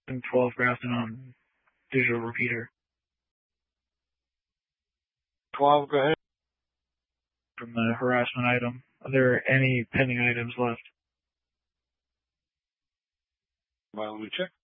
and 12 Grafton on digital repeater. 12, go ahead. From the harassment item. Are there any pending items left? Well, let me check.